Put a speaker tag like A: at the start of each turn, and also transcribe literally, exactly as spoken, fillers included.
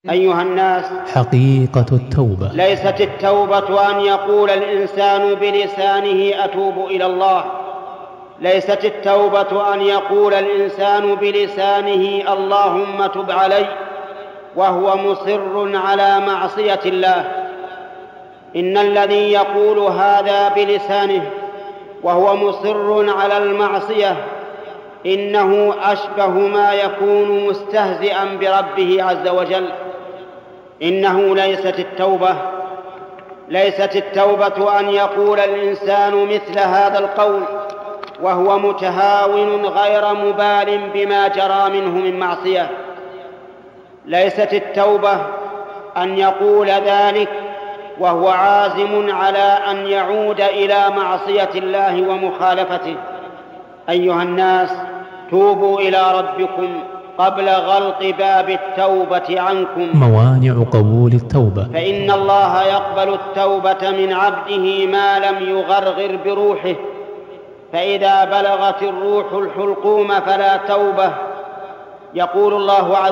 A: أيها الناس،
B: حقيقة التوبة.
A: ليست التوبة أن يقول الإنسان بلسانه أتوب إلى الله، ليست التوبة أن يقول الإنسان بلسانه اللهم تب علي وهو مصر على معصية الله. إن الذي يقول هذا بلسانه وهو مصر على المعصية إنه أشبه ما يكون مستهزئا بربه عز وجل. إنه ليست التوبة ليست التوبة أن يقول الإنسان مثل هذا القول وهو متهاون غير مبال بما جرى منه من معصية. ليست التوبة أن يقول ذلك وهو عازم على أن يعود إلى معصية الله ومخالفته. أيها الناس، توبوا إلى ربكم قبل غلق باب التوبة عنكم.
B: موانع قبول التوبة.
A: فإن الله يقبل التوبة من عبده ما لم يغرغر بروحه، فإذا بلغت الروح الحلقوم فلا توبة. يقول الله عز